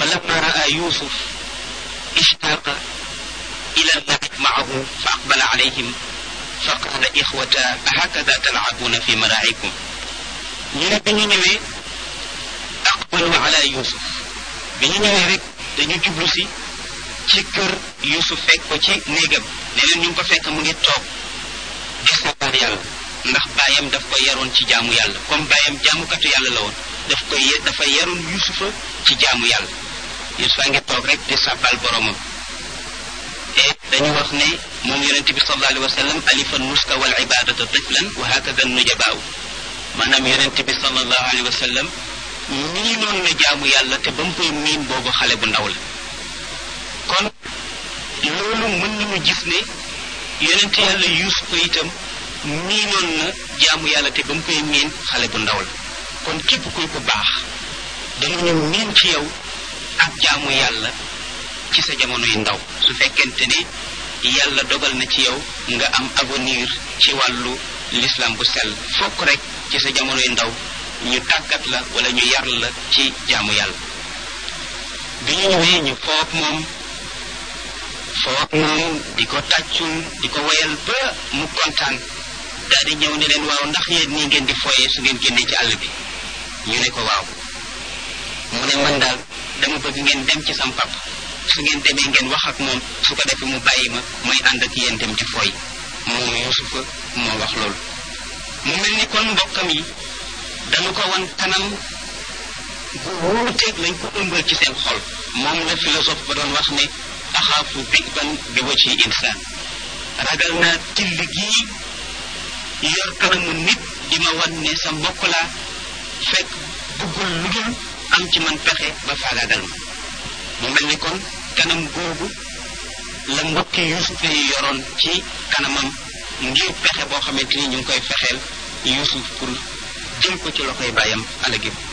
فلما رأى يوسف اشتاق إلى اللعب معه فأقبل عليهم فقال إخوة أهكذا تلعبون في ملاعبكم ñu ne bi ñu ñëwee aqbalu ala Yusuf bi ñu ñëwee rek dañu jublu si ci kër Yusuf fekk ko ci néegam ne leen ñu ngi ko fekk mu ngi toog di sabbal yàlla ndax baayam daf ko yaroon ci jaamu yàlla comme baayam jaamukatu yàlla la woon dafa yaroon Yusufa ci jaamu yàlla Yusufa ngi toog rek di sabbal boromam et dañu wax ne moom yonent bi sallallahu alayhi wa sallam alifa nuska wal ibadata tiflan wa hakada nujabaaw maanaam yonent bi sallallahu alayhi wa sallam nii noonu la jaamu yàlla te ba mu koy miin boobu xale bu ndaw la kon loolu mën nañu gis ne yonent yàlla Yuusufa itam nii noonu na jaamu yàlla te ba mu koy miin xale bu ndaw la kon képp kuy ko baax danañu miin ci yow ak jaamu yàlla ci sa jamonoy ndaw su fekkente ne yàlla dogal na ci yow nga am avenir ci wàllu l'islam bu sell fokk rek ci sa jamonoy ndaw ñu tàggat la wala ñu yar la ci jaamu yàlla bi ñu ñëwee ñu foog moom di ko tàccul di ko woyal ba mu kontaan daal di ñëw ne leen waaw ndax yéen nii ngeen di foyee su ngeen génnee ci àll bi ñu ne ko waaw mu ne man daal dama bëgg ngeen dem ci sam papa su ngeen demee ngeen wax ak moom su ko defee mu bàyyi ma mooy ànd ak yéen dem ci foy moom Yuusufa moo wax loolu mu mel ni kon mbokkam yi dañu ko wan kanam gu wuuteeg lañ ko ëmbal ci seen xol moom la philosophe ba doon wax ne axaafu biban bi wajhi insaan ragal naa till gii yor kanamu nit di ma wan ne sa mbokk laa fekk bëggul lu dul am ci man pexe ba faagaagal ma mu mel ni kon kanam googu la mbokki Yuusuf yi yoroon ci kanamam ngir pexe boo xamante ni ñu ngi koy fexeel Yuusuf pour jël ko ci loxoy baayam alagi